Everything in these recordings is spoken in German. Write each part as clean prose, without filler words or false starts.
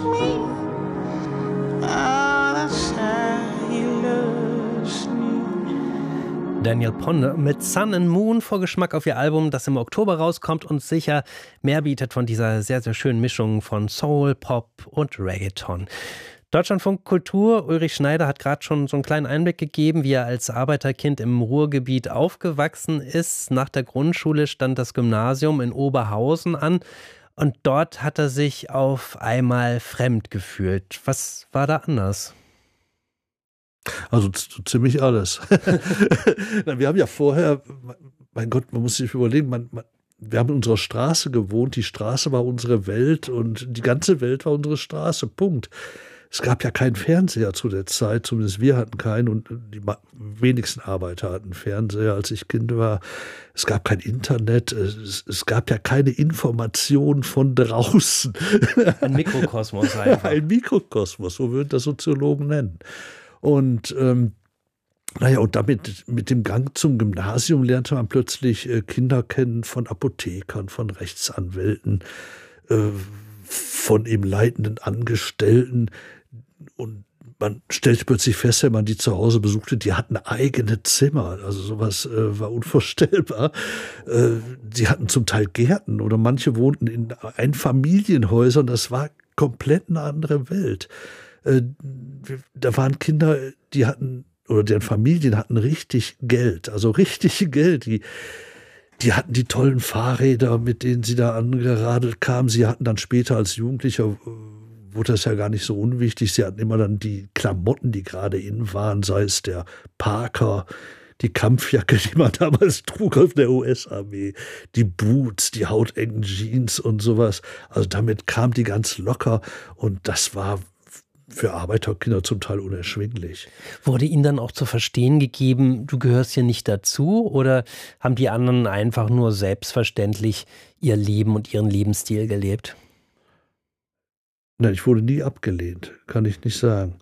me. Oh, that's how he loves me. Daniel Ponde mit Sun and Moon, Vorgeschmack auf ihr Album, das im Oktober rauskommt und sicher mehr bietet von dieser sehr, sehr schönen Mischung von Soul, Pop und Reggaeton. Deutschlandfunk Kultur, Ulrich Schneider hat gerade schon so einen kleinen Einblick gegeben, wie er als Arbeiterkind im Ruhrgebiet aufgewachsen ist. Nach der Grundschule stand das Gymnasium in Oberhausen an und dort hat er sich auf einmal fremd gefühlt. Was war da anders? Also ziemlich alles. Wir haben ja vorher, mein Gott, man muss sich überlegen, wir haben in unserer Straße gewohnt, die Straße war unsere Welt und die ganze Welt war unsere Straße, Punkt. Es gab ja keinen Fernseher zu der Zeit, zumindest wir hatten keinen und die wenigsten Arbeiter hatten Fernseher, als ich Kind war. Es gab kein Internet, es gab ja keine Informationen von draußen. Ein Mikrokosmos einfach. Ein Mikrokosmos, so würden das Soziologen nennen. Und und damit mit dem Gang zum Gymnasium lernte man plötzlich Kinder kennen von Apothekern, von Rechtsanwälten, von eben leitenden Angestellten. Und man stellte plötzlich fest, wenn man die zu Hause besuchte, die hatten eigene Zimmer. Also sowas war unvorstellbar. Sie hatten zum Teil Gärten oder manche wohnten in Einfamilienhäusern. Das war komplett eine andere Welt. Da waren Kinder, die hatten, oder deren Familien hatten richtig Geld, also richtig Geld. Die hatten die tollen Fahrräder, mit denen sie da angeradelt kamen. Sie hatten dann später als Jugendlicher, wurde das ja gar nicht so unwichtig, sie hatten immer dann die Klamotten, die gerade in waren, sei es der Parker, die Kampfjacke, die man damals trug auf der US-Armee, die Boots, die hautengen Jeans und sowas. Also damit kam die ganz locker und das war für Arbeiterkinder zum Teil unerschwinglich. Wurde Ihnen dann auch zu verstehen gegeben, du gehörst hier nicht dazu? Oder haben die anderen einfach nur selbstverständlich ihr Leben und ihren Lebensstil gelebt? Nein, ich wurde nie abgelehnt, kann ich nicht sagen.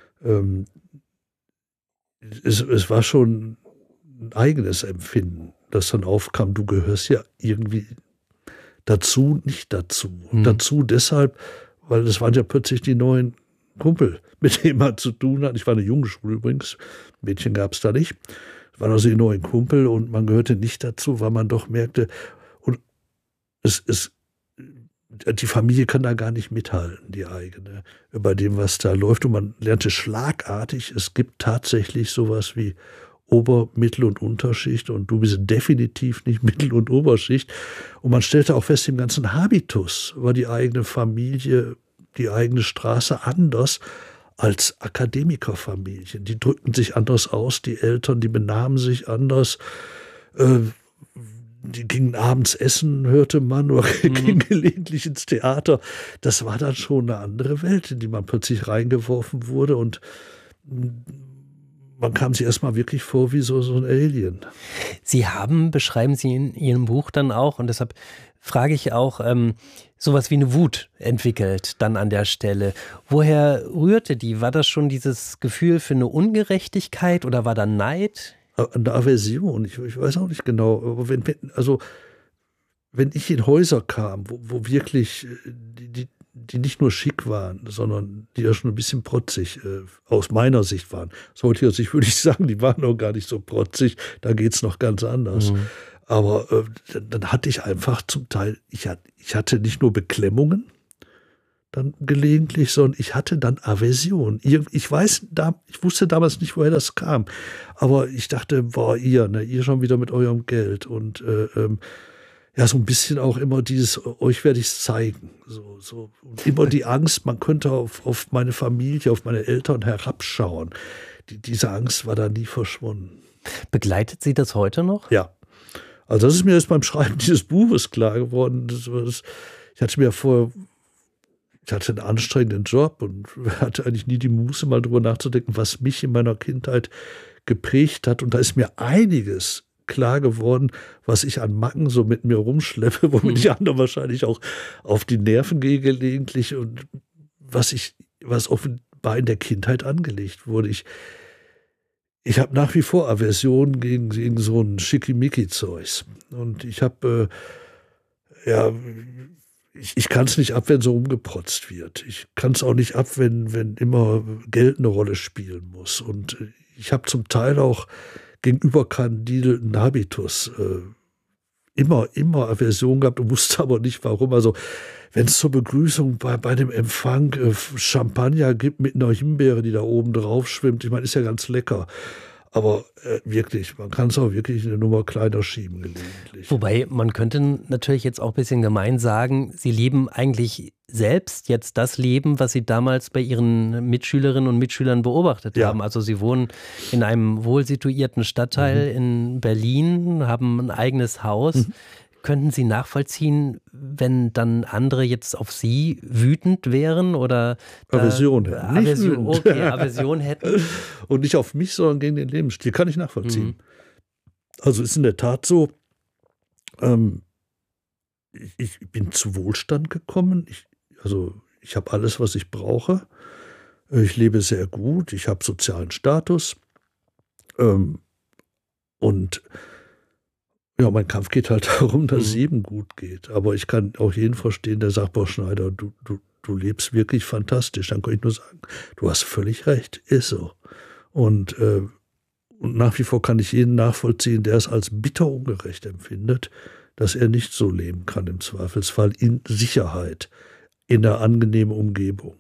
Es war schon ein eigenes Empfinden, das dann aufkam, du gehörst ja irgendwie dazu, nicht dazu. Dazu deshalb, weil das waren ja plötzlich die neuen Kumpel, mit dem man zu tun hat. Ich war eine Jungenschule übrigens, Mädchen gab es da nicht. Es waren also die neuen Kumpel und man gehörte nicht dazu, weil man doch merkte, und die Familie kann da gar nicht mithalten, die eigene, bei dem, was da läuft. Und man lernte schlagartig, es gibt tatsächlich sowas wie Ober-, Mittel- und Unterschicht und du bist definitiv nicht Mittel- und Oberschicht. Und man stellte auch fest, im ganzen Habitus war die eigene Familie, die eigene Straße anders als Akademikerfamilien. Die drückten sich anders aus, die Eltern, die benahmen sich anders. Die gingen abends essen, hörte man, oder gingen gelegentlich ins Theater. Das war dann schon eine andere Welt, in die man plötzlich reingeworfen wurde und man kam sich erstmal wirklich vor wie so ein Alien. Sie haben, beschreiben Sie in Ihrem Buch dann auch, und deshalb frage ich auch, sowas wie eine Wut entwickelt dann an der Stelle. Woher rührte die? War das schon dieses Gefühl für eine Ungerechtigkeit oder war da Neid? Eine Aversion, ich weiß auch nicht genau. Aber wenn ich in Häuser kam, wo wirklich die nicht nur schick waren, sondern die ja schon ein bisschen protzig aus meiner Sicht waren. Aus heutiger Sicht würde ich sagen, die waren noch gar nicht so protzig, da geht es noch ganz anders. Aber dann hatte ich einfach zum Teil, ich hatte nicht nur Beklemmungen dann gelegentlich, sondern ich hatte dann Aversion. Ich wusste damals nicht, woher das kam. Aber ich dachte, boah, ihr schon wieder mit eurem Geld. Und ja, so ein bisschen auch immer dieses, euch werde ich es zeigen. So. Und immer die Angst, man könnte auf meine Familie, auf meine Eltern herabschauen. Diese Angst war da nie verschwunden. Begleitet Sie das heute noch? Ja. Also das ist mir jetzt beim Schreiben dieses Buches klar geworden. Ich hatte einen anstrengenden Job und hatte eigentlich nie die Muße, mal drüber nachzudenken, was mich in meiner Kindheit geprägt hat. Und da ist mir einiges klar geworden, was ich an Macken so mit mir rumschleppe, womit ich anderen wahrscheinlich auch auf die Nerven gehe gelegentlich und was offenbar in der Kindheit angelegt wurde. Ich habe nach wie vor Aversion gegen so ein Schickimicki-Zeugs. Und ich habe ich kann es nicht ab, wenn so rumgeprotzt wird. Ich kann es auch nicht ab, wenn immer Geld eine Rolle spielen muss. Und ich habe zum Teil auch gegenüber kandidelten Habitus immer Aversion gehabt und wusste aber nicht, warum. Also wenn es zur Begrüßung bei dem Empfang Champagner gibt mit einer Himbeere, die da oben drauf schwimmt, ich meine, ist ja ganz lecker. Aber wirklich, man kann es auch wirklich eine Nummer kleiner schieben gelegentlich. Wobei, man könnte natürlich jetzt auch ein bisschen gemein sagen, Sie leben eigentlich selbst jetzt das Leben, was Sie damals bei Ihren Mitschülerinnen und Mitschülern beobachtet haben. Also Sie wohnen in einem wohlsituierten Stadtteil in Berlin, haben ein eigenes Haus. Könnten Sie nachvollziehen, wenn dann andere jetzt auf Sie wütend wären oder Aversion hätten. Aversion hätten? Und nicht auf mich, sondern gegen den Lebensstil. Kann ich nachvollziehen. Also ist in der Tat so, ich bin zu Wohlstand gekommen. Ich habe alles, was ich brauche. Ich lebe sehr gut. Ich habe sozialen Status. Und ja, mein Kampf geht halt darum, dass es jedem gut geht. Aber ich kann auch jeden verstehen, der sagt, boah, Schneider, du lebst wirklich fantastisch. Dann kann ich nur sagen, du hast völlig recht, ist so. Und nach wie vor kann ich jeden nachvollziehen, der es als bitter ungerecht empfindet, dass er nicht so leben kann im Zweifelsfall in Sicherheit, in einer angenehmen Umgebung.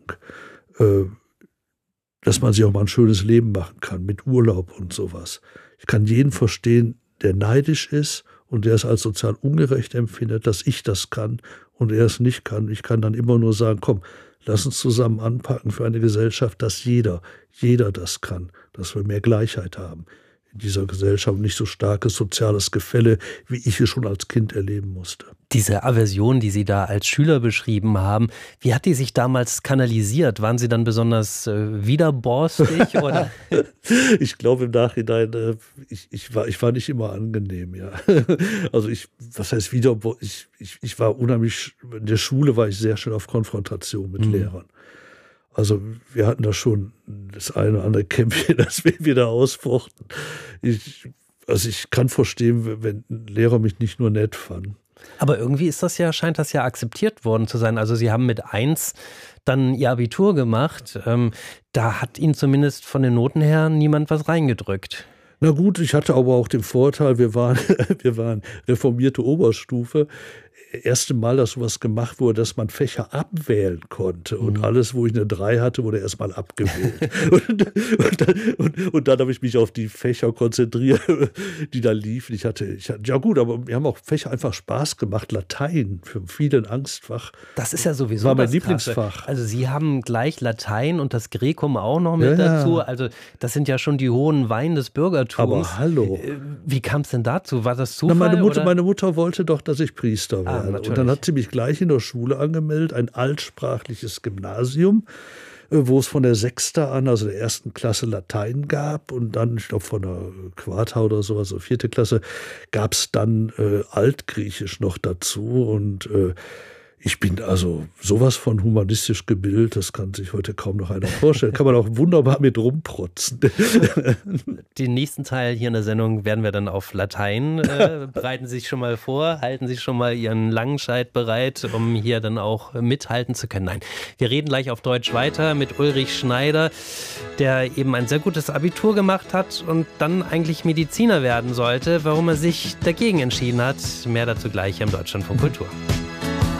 Dass man sich auch mal ein schönes Leben machen kann mit Urlaub und sowas. Ich kann jeden verstehen, der neidisch ist und der es als sozial ungerecht empfindet, dass ich das kann und er es nicht kann. Ich kann dann immer nur sagen, komm, lass uns zusammen anpacken für eine Gesellschaft, dass jeder das kann, dass wir mehr Gleichheit haben in dieser Gesellschaft, nicht so starkes soziales Gefälle, wie ich es schon als Kind erleben musste. Diese Aversion, die Sie da als Schüler beschrieben haben, wie hat die sich damals kanalisiert? Waren Sie dann besonders widerborstig? Oder? Ich glaube im Nachhinein, ich war nicht immer angenehm, ja. Also was heißt widerborstig? Ich war unheimlich, in der Schule war ich sehr schnell auf Konfrontation mit Lehrern. Also wir hatten da schon das eine oder andere Kämpfchen, das wir wieder ausfochten. Ich kann verstehen, wenn ein Lehrer mich nicht nur nett fand. Aber irgendwie scheint das ja akzeptiert worden zu sein. Also Sie haben mit 1 dann Ihr Abitur gemacht. Da hat Ihnen zumindest von den Noten her niemand was reingedrückt. Na gut, ich hatte aber auch den Vorteil, wir waren reformierte Oberstufe. Erste Mal, dass sowas gemacht wurde, dass man Fächer abwählen konnte. Und alles, wo ich eine 3 hatte, wurde erstmal abgewählt. und dann habe ich mich auf die Fächer konzentriert, die da liefen. Ja gut, aber mir haben auch Fächer einfach Spaß gemacht. Latein, für viele ein Angstfach. Das ist ja sowieso war mein Lieblingsfach. Also Sie haben gleich Latein und das Gräkum auch noch mit dazu. Also das sind ja schon die hohen Weine des Bürgertums. Aber hallo. Wie kam es denn dazu? War das Zufall? Meine Mutter wollte doch, dass ich Priester werde. Und dann hat sie mich gleich in der Schule angemeldet, ein altsprachliches Gymnasium, wo es von der 6. an, also der 1. Klasse Latein gab und dann, ich glaube von der Quarta oder sowas, so 4. Klasse, gab es dann Altgriechisch noch dazu und ich bin also sowas von humanistisch gebildet, das kann sich heute kaum noch einer vorstellen. Kann man auch wunderbar mit rumprotzen. Den nächsten Teil hier in der Sendung werden wir dann auf Latein. Bereiten Sie sich schon mal vor, halten Sie schon mal Ihren Langenscheidt bereit, um hier dann auch mithalten zu können. Nein, wir reden gleich auf Deutsch weiter mit Ulrich Schneider, der eben ein sehr gutes Abitur gemacht hat und dann eigentlich Mediziner werden sollte. Warum er sich dagegen entschieden hat, mehr dazu gleich hier im Deutschlandfunk Kultur.